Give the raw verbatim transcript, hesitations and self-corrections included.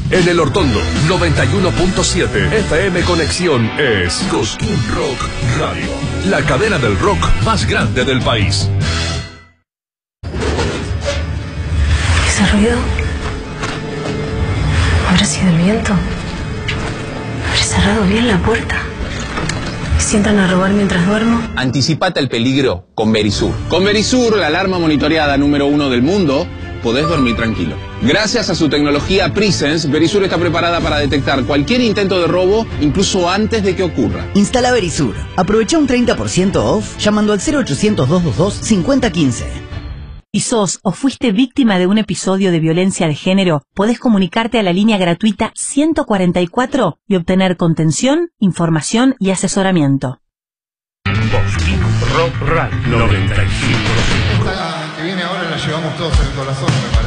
En El Hortondo, noventa y uno punto siete F M Conexión es Cosquín Rock Radio, la cadena del rock más grande del país. ¿Ese ruido? ¿Habrá sido el viento? ¿Habré cerrado bien la puerta? ¿Se sientan a robar mientras duermo? Anticipate al peligro con Verisur. Con Verisur, la alarma monitoreada número uno del mundo, podés dormir tranquilo. Gracias a su tecnología Presence, Verisur está preparada para detectar cualquier intento de robo, incluso antes de que ocurra. Instala Verisur. Aprovecha un treinta por ciento off llamando al cero ochocientos, doscientos veintidós, cincuenta quince. ¿Y sos o fuiste víctima de un episodio de violencia de género? Podés comunicarte a la línea gratuita ciento cuarenta y cuatro y obtener contención, información y asesoramiento. Cosquín Rock Radio noventa y cinco. Esta que viene ahora la llevamos todos en el corazón, me parece.